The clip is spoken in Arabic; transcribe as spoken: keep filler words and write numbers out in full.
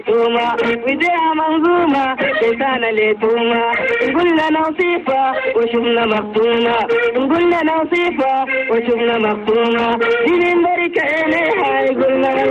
توما وديها منظومة لسانة لتوما قلنا نصيفة وشفنا مختومة قلنا نصيفة وشفنا مختومة دي من بركة إليها قلنا